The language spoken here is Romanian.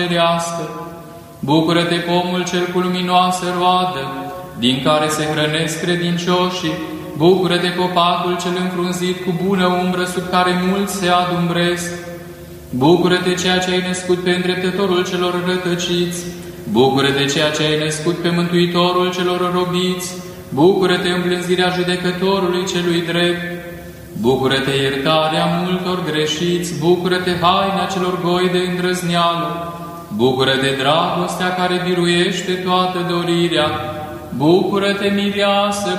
Bucură-te, pomul cel cu luminoasă roadă, din care se hrănesc credincioșii. Bucură-te, copacul cel înfrunzit cu bună umbră, sub care mulți se adumbresc. Bucură-te, ceea ce ai născut pe îndreptătorul celor rătăciți. Bucură-te, ceea ce ai născut pe mântuitorul celor robiți. Bucură-te, îmblânzirea judecătorului celui drept. Bucură-te, iertarea multor greșiți. Bucură-te, haina celor goi de îndrăzneală. Bucură-te, dragostea care biruiește toată dorirea. Bucură-te, mireasă